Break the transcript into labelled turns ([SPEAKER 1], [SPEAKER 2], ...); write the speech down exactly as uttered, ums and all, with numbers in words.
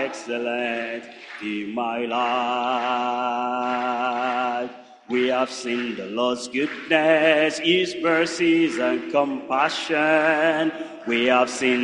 [SPEAKER 1] excellent in my life. We have seen the Lord's goodness, His mercies and compassion. We have seen